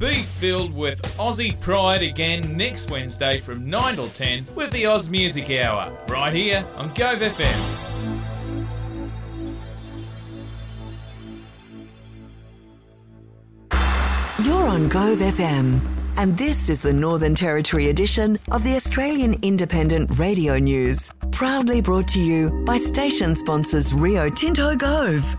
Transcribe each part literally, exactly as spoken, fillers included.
Be filled with Aussie pride again next Wednesday from nine till ten with the Oz Music Hour, right here on Gove F M. You're on Gove F M, and this is the Northern Territory edition of the Australian Independent Radio News, proudly brought to you by station sponsors Rio Tinto Gove.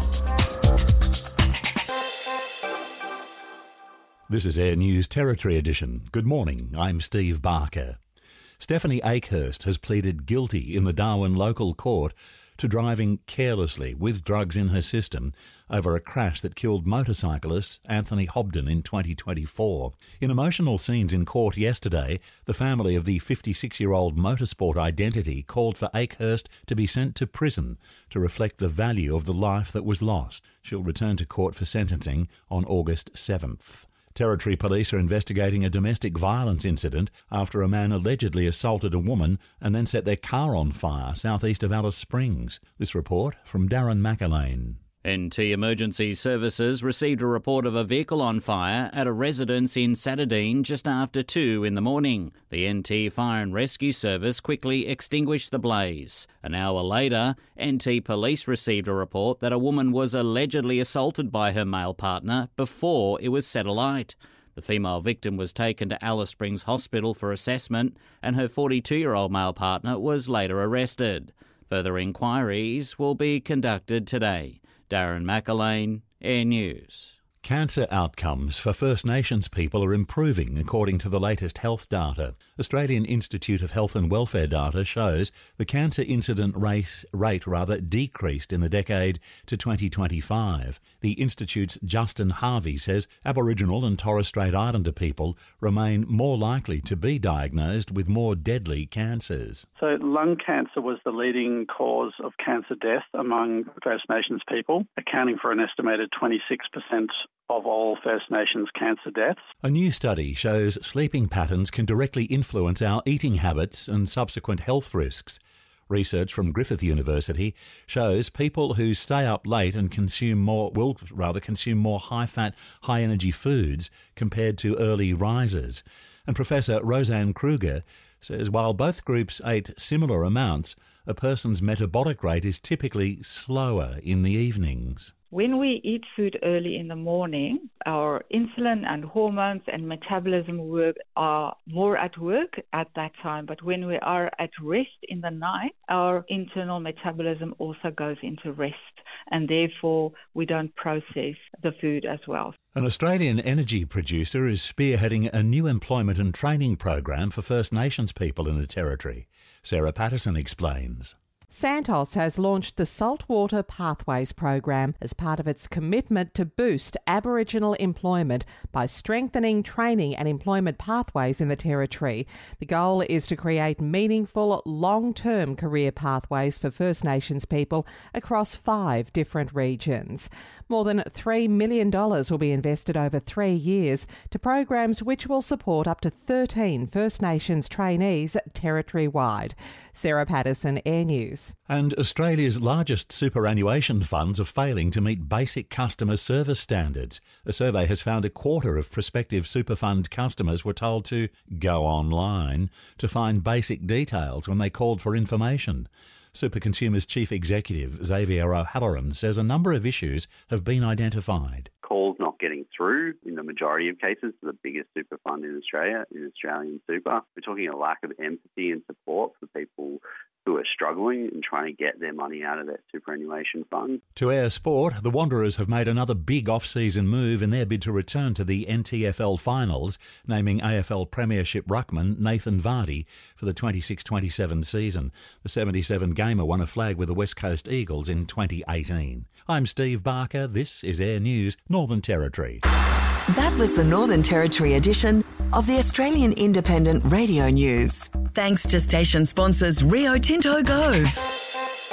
This is Air News Territory Edition. Good morning, I'm Steve Barker. Stephanie Akehurst has pleaded guilty in the Darwin local court to driving carelessly with drugs in her system over a crash that killed motorcyclist Anthony Hobden in twenty twenty-four. In emotional scenes in court yesterday, the family of the fifty-six-year-old motorsport identity called for Akehurst to be sent to prison to reflect the value of the life that was lost. She'll return to court for sentencing on August seventh. Territory Police are investigating a domestic violence incident after a man allegedly assaulted a woman and then set their car on fire southeast of Alice Springs. This report from Darren McAlane. N T Emergency Services received a report of a vehicle on fire at a residence in Satadine just after two in the morning. The N T Fire and Rescue Service quickly extinguished the blaze. An hour later, N T Police received a report that a woman was allegedly assaulted by her male partner before it was set alight. The female victim was taken to Alice Springs Hospital for assessment, and her forty-two-year-old male partner was later arrested. Further inquiries will be conducted today. Darren McAlane, Air News. Cancer outcomes for First Nations people are improving according to the latest health data. Australian Institute of Health and Welfare data shows the cancer incident rate, rate rather decreased in the decade to twenty twenty-five. The Institute's Justin Harvey says Aboriginal and Torres Strait Islander people remain more likely to be diagnosed with more deadly cancers. So lung cancer was the leading cause of cancer death among First Nations people, accounting for an estimated twenty-six percent of all First Nations cancer deaths. A new study shows sleeping patterns can directly influence our eating habits and subsequent health risks. Research from Griffith University shows people who stay up late and consume more, will rather consume more high-fat, high-energy foods compared to early risers. And Professor Roseanne Kruger says while both groups ate similar amounts, a person's metabolic rate is typically slower in the evenings. When we eat food early in the morning, our insulin and hormones and metabolism work are more at work at that time. But when we are at rest in the night, our internal metabolism also goes into rest, and therefore we don't process the food as well. An Australian energy producer is spearheading a new employment and training program for First Nations people in the Territory. Sarah Patterson explains. Santos has launched the Saltwater Pathways program as part of its commitment to boost Aboriginal employment by strengthening training and employment pathways in the Territory. The goal is to create meaningful, long-term career pathways for First Nations people across five different regions. More than three million dollars will be invested over three years to programs which will support up to thirteen First Nations trainees territory-wide. Sarah Patterson, Air News. And Australia's largest superannuation funds are failing to meet basic customer service standards. A survey has found a quarter of prospective super fund customers were told to go online to find basic details when they called for information. Super Consumers Chief Executive Xavier O'Halloran says a number of issues have been identified. Calls not getting through in the majority of cases to the biggest super fund in Australia, in Australian Super. We're talking a lack of empathy and support for people who are struggling and trying to get their money out of their superannuation fund. To Air Sport, the Wanderers have made another big off-season move in their bid to return to the N T F L finals, naming A F L Premiership ruckman Nathan Vardy for the twenty-six twenty-seven season. The seventy-seven gamer won a flag with the West Coast Eagles in twenty eighteen. I'm Steve Barker. This is Air News, Northern Territory. That was the Northern Territory edition of the Australian Independent Radio News. Thanks to station sponsors Rio Tinto Gove.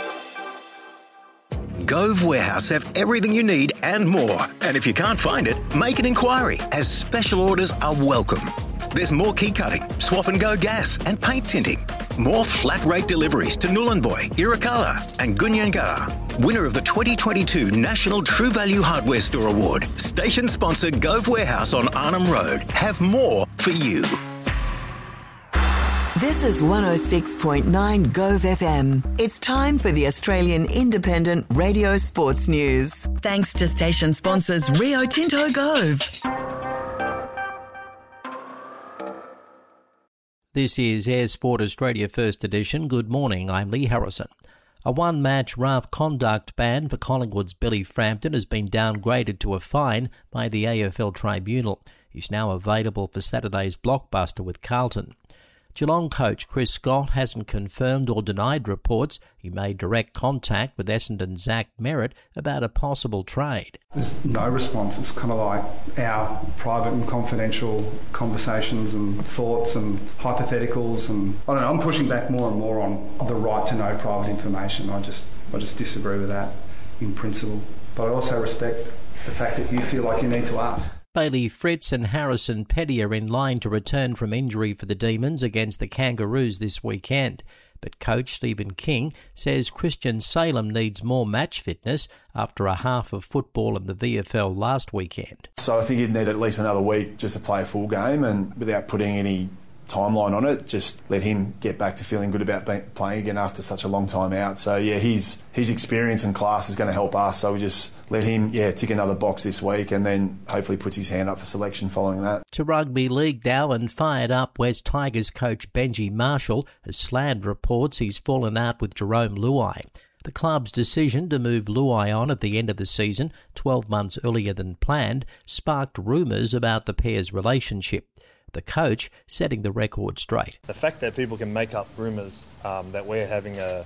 Gove Warehouse have everything you need and more. And if you can't find it, make an inquiry, as special orders are welcome. There's more key cutting, swap and go gas and paint tinting. More flat rate deliveries to Nhulunbuy, Irikalla and Gooniyangara. winner of the twenty twenty-two National True Value Hardware Store Award. Station sponsor Gove Warehouse on Arnhem Road. Have more for you. This is one oh six point nine Gove F M. It's time for the Australian Independent Radio Sports News. Thanks to station sponsors Rio Tinto Gove. This is Air Sport Australia First Edition. Good morning, I'm Lee Harrison. A one-match rough conduct ban for Collingwood's Billy Frampton has been downgraded to a fine by the A F L Tribunal. He's now available for Saturday's blockbuster with Carlton. Geelong coach Chris Scott hasn't confirmed or denied reports he made direct contact with Essendon's Zach Merritt about a possible trade. There's no response. It's kind of like our private and confidential conversations and thoughts and hypotheticals, and I don't know, I'm pushing back more and more on the right to know private information. I just I just disagree with that in principle. But I also respect the fact that you feel like you need to ask. Bailey Fritz and Harrison Petty are in line to return from injury for the Demons against the Kangaroos this weekend. But coach Stephen King says Christian Salem needs more match fitness after a half of football in the V F L last weekend. So I think he'd need at least another week just to play a full game, and without putting any timeline on it, just let him get back to feeling good about being, playing again after such a long time out. So yeah, his his experience and class is going to help us, so we just let him yeah tick another box this week, and then hopefully puts his hand up for selection following that. To rugby league now, and fired up West Tigers coach Benji Marshall has slammed reports he's fallen out with Jerome Luai. The club's decision to move Luai on at the end of the season, twelve months earlier than planned, sparked rumours about the pair's relationship. The coach setting the record straight. The fact that people can make up rumours um, that we're having a,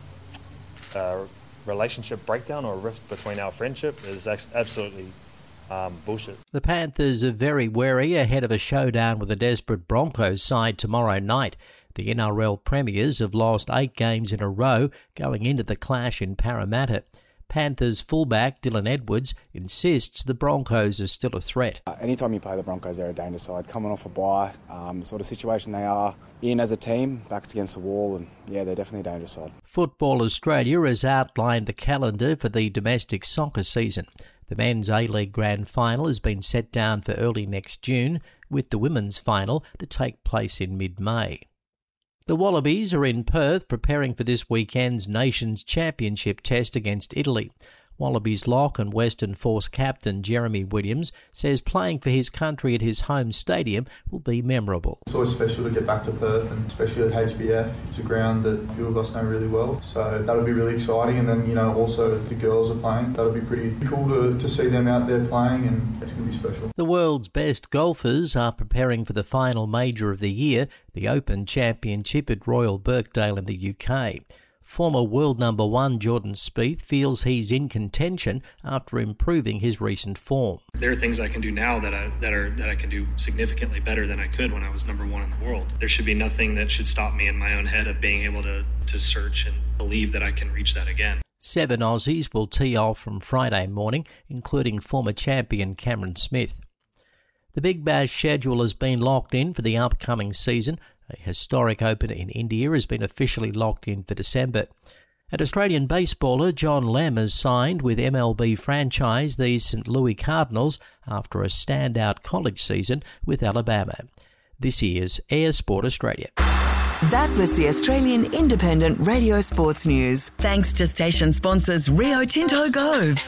a relationship breakdown or a rift between our friendship is absolutely um, bullshit. The Panthers are very wary ahead of a showdown with the desperate Broncos side tomorrow night. The N R L Premiers have lost eight games in a row going into the clash in Parramatta. Panthers fullback Dylan Edwards insists the Broncos are still a threat. Uh, anytime you play the Broncos, they're a danger side. Coming off a bye, um, the sort of situation they are in as a team, backs against the wall, and yeah, they're definitely a danger side. Football Australia has outlined the calendar for the domestic soccer season. The men's A-League Grand Final has been set down for early next June, with the women's final to take place in mid-May. The Wallabies are in Perth preparing for this weekend's Nations Championship test against Italy. Wallabies lock and Western Force captain Jeremy Williams says playing for his country at his home stadium will be memorable. It's always special to get back to Perth, and especially at H B F. It's a ground that a few of us know really well, so that'll be really exciting. And then, you know, also the girls are playing. That'll be pretty cool to, to see them out there playing, and it's going to be special. The world's best golfers are preparing for the final major of the year, the Open Championship at Royal Birkdale in the U K. Former world number one Jordan Spieth feels he's in contention after improving his recent form. There are things I can do now that I that are that I can do significantly better than I could when I was number one in the world. There should be nothing that should stop me in my own head of being able to, to search and believe that I can reach that again. Seven Aussies will tee off from Friday morning, including former champion Cameron Smith. The Big Bash schedule has been locked in for the upcoming season. A historic Open in India has been officially locked in for December. And Australian baseballer John Lem has signed with M L B franchise the Saint Louis Cardinals after a standout college season with Alabama. This is Air Sport Australia. That was the Australian Independent Radio Sports News. Thanks to station sponsors Rio Tinto Gove.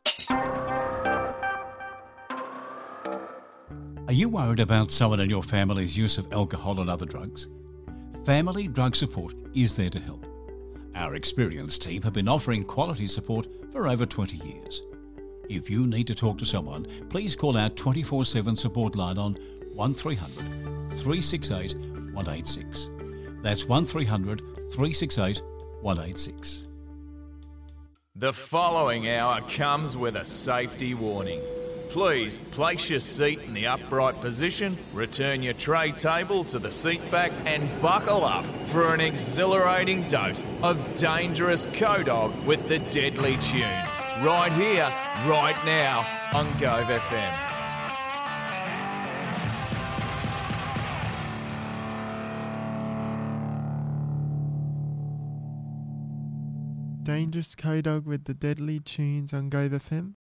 Are you worried about someone in your family's use of alcohol and other drugs? Family Drug Support is there to help. Our experienced team have been offering quality support for over twenty years. If you need to talk to someone, please call our twenty-four seven support line on one three hundred, three six eight, one eight six. That's one three hundred, three six eight, one eight six. The following hour comes with a safety warning. Please place your seat in the upright position, return your tray table to the seat back and buckle up for an exhilarating dose of dangerous co-dog with the deadly tunes. Right here, right now on Gove F M. Dangerous Co-Dog with the deadly tunes on Gove F M.